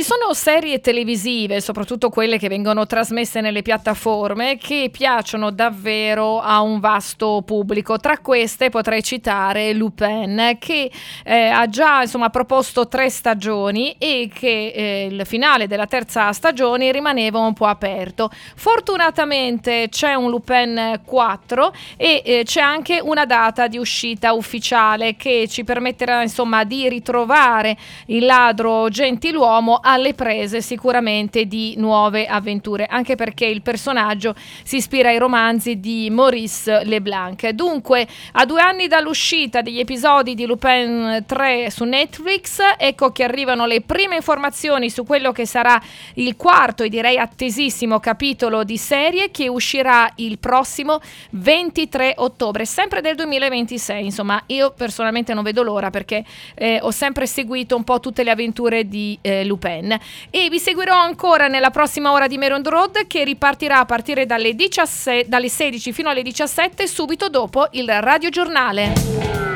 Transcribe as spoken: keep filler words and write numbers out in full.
Ci sono serie televisive, soprattutto quelle che vengono trasmesse nelle piattaforme, che piacciono davvero a un vasto pubblico. Tra queste potrei citare Lupin, che eh, ha già insomma proposto tre stagioni e che eh, il finale della terza stagione rimaneva un po' aperto. Fortunatamente c'è un Lupin quattro e eh, c'è anche una data di uscita ufficiale che ci permetterà insomma di ritrovare il ladro gentiluomo alle prese sicuramente di nuove avventure, anche perché il personaggio si ispira ai romanzi di Maurice Leblanc. Dunque, a due anni dall'uscita degli episodi di Lupin tre su Netflix, ecco che arrivano le prime informazioni su quello che sarà il quarto e direi attesissimo capitolo di serie, che uscirà il prossimo ventitré ottobre, sempre del duemilaventisei. Insomma, io personalmente non vedo l'ora, perché eh, ho sempre seguito un po' tutte le avventure di eh, Lupin, e vi seguirò ancora nella prossima ora di Mare on the Road, che ripartirà a partire dalle diciassette, dalle sedici fino alle diciassette, subito dopo il radiogiornale.